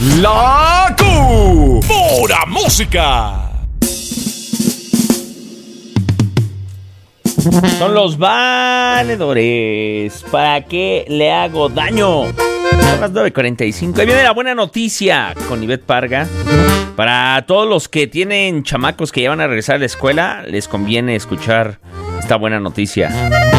La pura música. Son los valedores. ¿Para qué le hago daño? Son las 9:45. Ahí viene la buena noticia con Ivette Parga. Para todos los que tienen chamacos que ya van a regresar a la escuela, les conviene escuchar esta buena noticia.